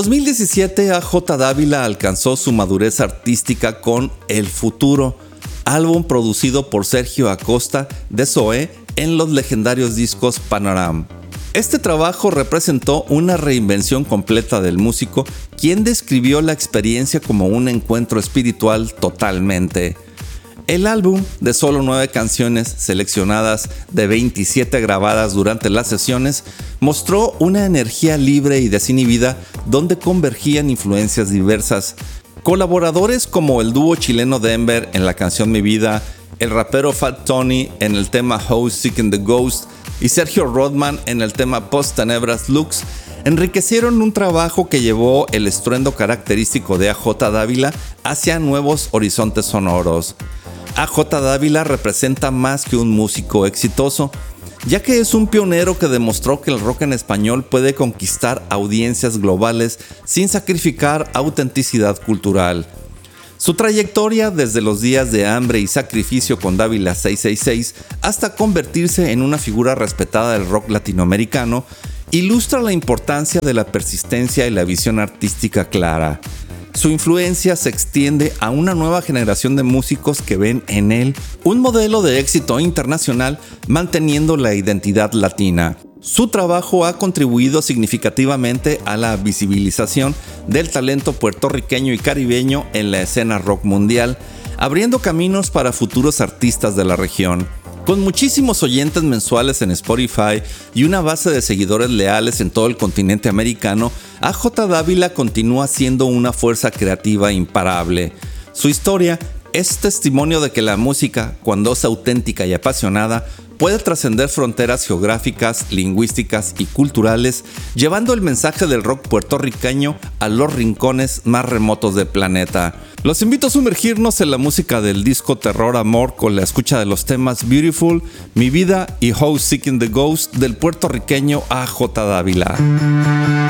En 2017, AJ Dávila alcanzó su madurez artística con El Futuro, álbum producido por Sergio Acosta de Zoé en los legendarios discos Panoram. Este trabajo representó una reinvención completa del músico, quien describió la experiencia como un encuentro espiritual totalmente. El álbum, de solo 9 canciones seleccionadas de 27 grabadas durante las sesiones, mostró una energía libre y desinhibida donde convergían influencias diversas. Colaboradores como el dúo chileno Denver en la canción Mi Vida, el rapero Fat Tony en el tema House Seeking the Ghost y Sergio Rodman en el tema Post Tenebras Lux enriquecieron un trabajo que llevó el estruendo característico de AJ Dávila hacia nuevos horizontes sonoros. AJ Dávila representa más que un músico exitoso, ya que es un pionero que demostró que el rock en español puede conquistar audiencias globales sin sacrificar autenticidad cultural. Su trayectoria desde los días de hambre y sacrificio con Dávila 666 hasta convertirse en una figura respetada del rock latinoamericano ilustra la importancia de la persistencia y la visión artística clara. Su influencia se extiende a una nueva generación de músicos que ven en él un modelo de éxito internacional manteniendo la identidad latina. Su trabajo ha contribuido significativamente a la visibilización del talento puertorriqueño y caribeño en la escena rock mundial, abriendo caminos para futuros artistas de la región. Con muchísimos oyentes mensuales en Spotify y una base de seguidores leales en todo el continente americano, AJ Dávila continúa siendo una fuerza creativa imparable. Su historia es testimonio de que la música, cuando es auténtica y apasionada, puede trascender fronteras geográficas, lingüísticas y culturales, llevando el mensaje del rock puertorriqueño a los rincones más remotos del planeta. Los invito a sumergirnos en la música del disco Terror Amor con la escucha de los temas Beautiful, Mi Vida y House Seeking the Ghost del puertorriqueño AJ Dávila.